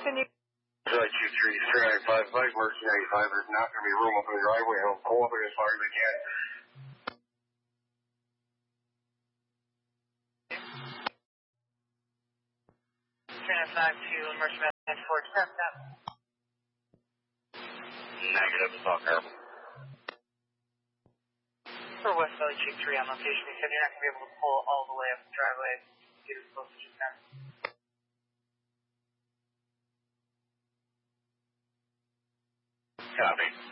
Like 2-3, 395, like Mercy 95, there's not going to be room up in the driveway. I'll pull up it as far as I can. Mercy 94, accept that. Negative, sucker. For West Valley Chief 3 on location, he said you're not going to be able to pull all the way up the driveway. Get as close as you can. Copy.